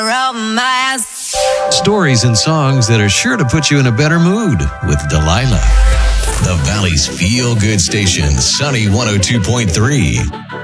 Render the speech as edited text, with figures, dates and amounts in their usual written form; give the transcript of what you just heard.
Stories and songs that are sure to put you in a better mood with Delilah. The Valley's feel-good station, Sunny 102.3.